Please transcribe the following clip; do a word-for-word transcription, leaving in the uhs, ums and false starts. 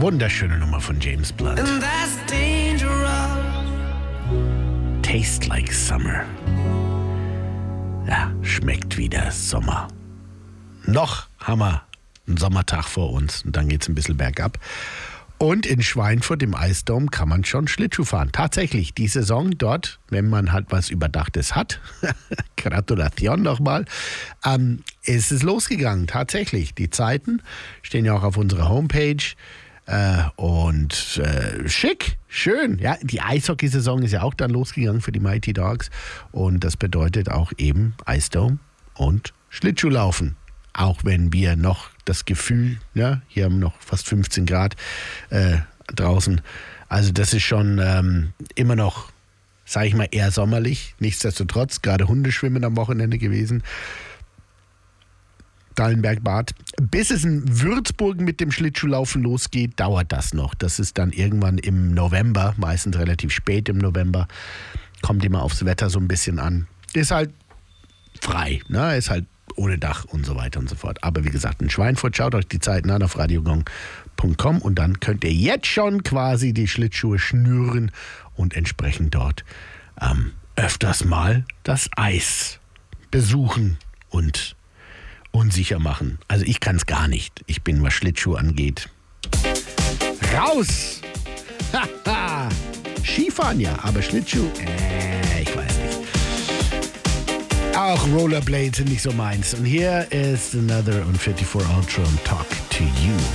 Wunderschöne Nummer von James Blunt. Taste like summer. Ja, schmeckt wie der Sommer. Noch haben wir einen Sommertag vor uns und dann geht's ein bisschen bergab. Und in Schweinfurt im Eisdom kann man schon Schlittschuh fahren. Tatsächlich, die Saison dort, wenn man halt was Überdachtes hat, Gratulation nochmal, ähm, ist es losgegangen. Tatsächlich, die Zeiten stehen ja auch auf unserer Homepage. Äh, und äh, schick, schön. Ja, die Eishockeysaison ist ja auch dann losgegangen für die Mighty Dogs. Und das bedeutet auch eben Eisdom und Schlittschuhlaufen. Auch wenn wir noch das Gefühl, ja, hier haben wir noch fast fünfzehn Grad äh, draußen. Also das ist schon ähm, immer noch, sage ich mal, eher sommerlich. Nichtsdestotrotz, gerade Hundeschwimmen am Wochenende gewesen. Dallenberg-Bad. Bis es in Würzburg mit dem Schlittschuhlaufen losgeht, dauert das noch. Das ist dann irgendwann im November, meistens relativ spät im November. Kommt immer aufs Wetter so ein bisschen an. Ist halt frei, ne? Ist halt ohne Dach und so weiter und so fort. Aber wie gesagt, in Schweinfurt, schaut euch die Zeiten an auf radiogong punkt com und dann könnt ihr jetzt schon quasi die Schlittschuhe schnüren und entsprechend dort ähm, öfters mal das Eis besuchen und unsicher machen. Also ich kann es gar nicht. Ich bin, was Schlittschuhe angeht, raus! Haha! Skifahren ja, aber Schlittschuh, äh, ich weiß nicht. Auch Rollerblades sind nicht so meins. Und hier ist Another und vierundvierzig Ultra und Talk to You.